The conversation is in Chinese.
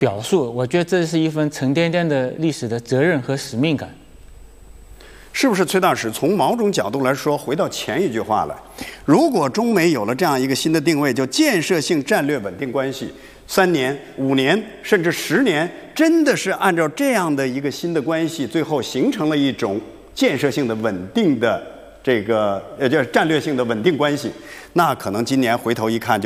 表述，我觉得这是一份沉甸甸的历史的责任和使命感。 是不是崔大使从某种角度来说，回到前一句话来，如果中美有了这样一个新的定位，叫建设性战略稳定关系，3年、5年甚至10年，真的是按照这样的一个新的关系，最后形成了一种建设性的稳定的这个叫战略性的稳定关系，那可能今年回头一看就。